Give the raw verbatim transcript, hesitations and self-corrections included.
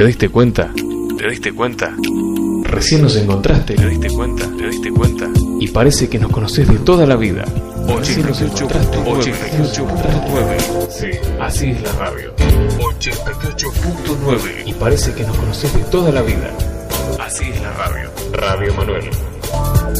¿Te diste cuenta? ¿Te diste cuenta? Recién nos encontraste. ¿Te diste cuenta? ¿Te diste cuenta? Y parece que nos conocés de toda la vida. ochenta y ocho punto nueve. Sí, así es la radio. ochenta y ocho punto nueve. Y parece que nos conocés de toda la vida. Así es la radio. Radio Manuel.